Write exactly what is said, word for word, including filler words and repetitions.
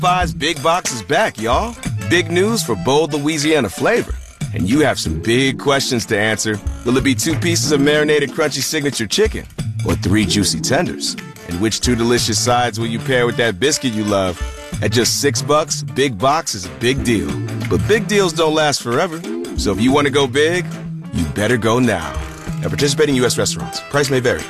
Popeyes Big Box is back, y'all. Big news for bold Louisiana flavor. And you have some big questions to answer. Will it be two pieces of marinated crunchy signature chicken? Or three juicy tenders? And which two delicious sides will you pair with that biscuit you love? At just six bucks, Big Box is a big deal. But big deals don't last forever. So if you want to go big, you better go now. At participating U S restaurants, price may vary.